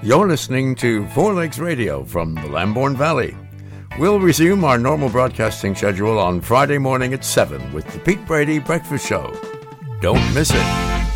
You're listening to Four Lakes Radio from the Lambourne Valley. We'll resume our normal broadcasting schedule on Friday morning at 7 with the Pete Brady Breakfast Show. Don't miss it.